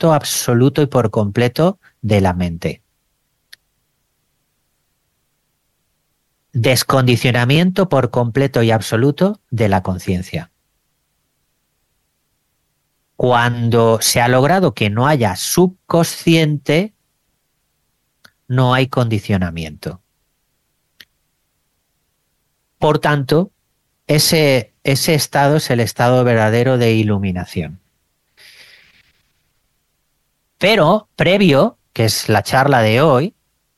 descondicionamiento absoluto y por completo de la mente. Descondicionamiento por completo y absoluto de la conciencia. Cuando se ha logrado que no haya subconsciente, no hay condicionamiento. Por tanto, ese estado es el estado verdadero de iluminación. Pero previo, que es la charla de hoy,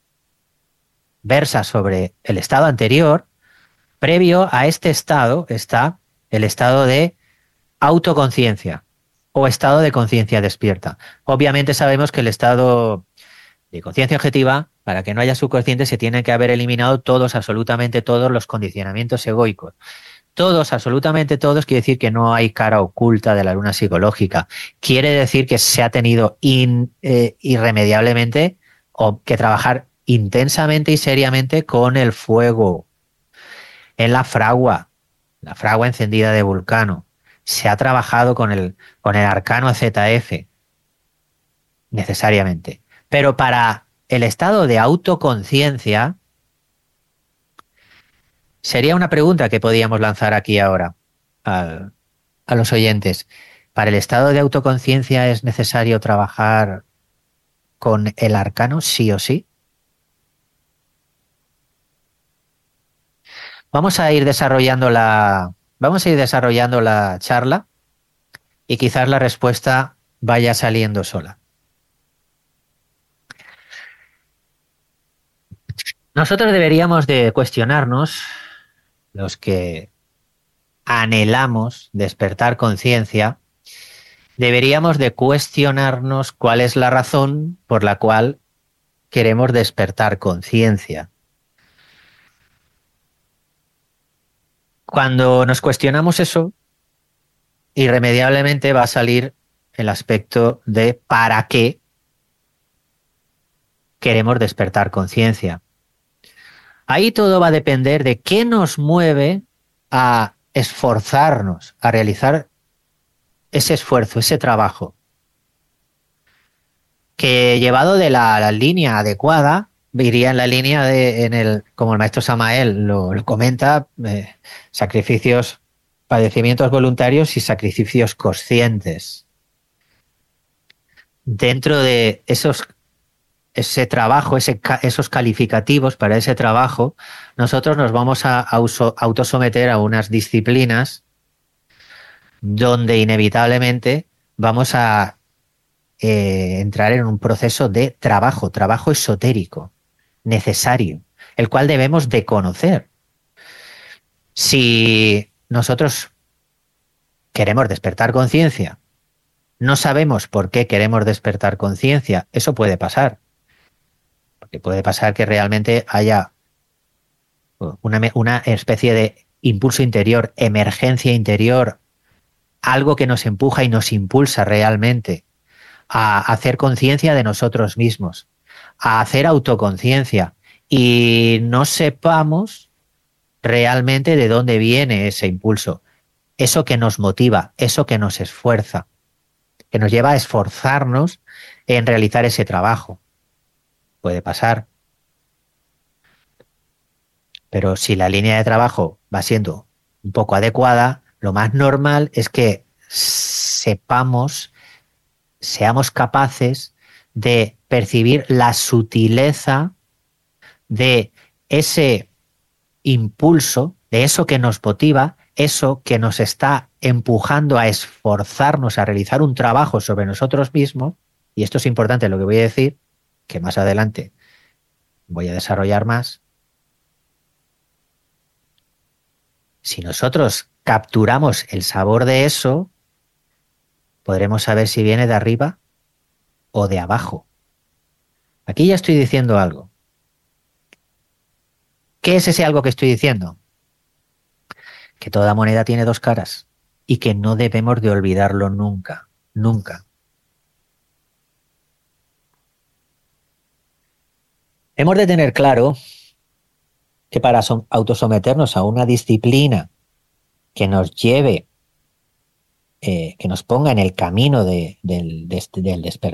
versa sobre el estado anterior. Previo a este estado está el estado de autoconciencia o estado de conciencia despierta. Obviamente sabemos que el estado de conciencia objetiva, para que no haya subconsciente, se tienen que haber eliminado todos, absolutamente todos los condicionamientos egoicos. Todos, absolutamente todos, quiere decir que no hay cara oculta de la luna psicológica. Quiere decir que se ha tenido irremediablemente o que trabajar intensamente y seriamente con el fuego. En la fragua encendida de Vulcano. Se ha trabajado con el arcano ZF, necesariamente. Pero para el estado de autoconciencia, sería una pregunta que podíamos lanzar aquí ahora a los oyentes. ¿Para el estado de autoconciencia es necesario trabajar con el arcano, sí o sí? Vamos a ir desarrollando la charla y quizás la respuesta vaya saliendo sola. Nosotros deberíamos de cuestionarnos, los que anhelamos despertar conciencia, deberíamos de cuestionarnos cuál es la razón por la cual queremos despertar conciencia. Cuando nos cuestionamos eso, irremediablemente va a salir el aspecto de para qué queremos despertar conciencia. Ahí todo va a depender de qué nos mueve a esforzarnos, a realizar ese esfuerzo, ese trabajo, que llevado de la línea adecuada, iría en la línea como el maestro Samael lo comenta, sacrificios, padecimientos voluntarios y sacrificios conscientes. Dentro de ese trabajo, esos calificativos para ese trabajo, nosotros nos vamos a autosometer a unas disciplinas donde inevitablemente vamos a entrar en un proceso de trabajo esotérico, necesario, el cual debemos de conocer. Si nosotros queremos despertar conciencia, no sabemos por qué queremos despertar conciencia, eso puede pasar. Porque puede pasar que realmente haya una especie de impulso interior, emergencia interior, algo que nos empuja y nos impulsa realmente a hacer conciencia de nosotros mismos, a hacer autoconciencia y no sepamos realmente de dónde viene ese impulso, eso que nos motiva, eso que nos esfuerza, que nos lleva a esforzarnos en realizar ese trabajo. Puede pasar. Pero si la línea de trabajo va siendo un poco adecuada, lo más normal es que seamos capaces de percibir la sutileza de ese impulso, de eso que nos motiva, eso que nos está empujando a esforzarnos a realizar un trabajo sobre nosotros mismos, y esto es importante lo que voy a decir, que más adelante voy a desarrollar más. Si nosotros capturamos el sabor de eso, podremos saber si viene de arriba o de abajo. Aquí ya estoy diciendo algo. ¿Qué es ese algo que estoy diciendo? Que toda moneda tiene dos caras y que no debemos de olvidarlo nunca, nunca. Hemos de tener claro que para autosometernos a una disciplina que nos lleve, que nos ponga en el camino del despertar